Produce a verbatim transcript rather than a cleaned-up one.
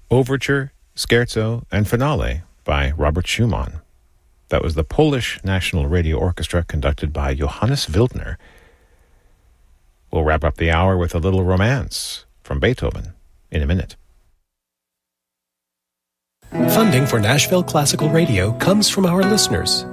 Overture, Scherzo, and Finale by Robert Schumann. That was the Polish National Radio Orchestra conducted by Johannes Wildner. We'll wrap up the hour with a little romance from Beethoven in a minute. Funding for Nashville Classical Radio comes from our listeners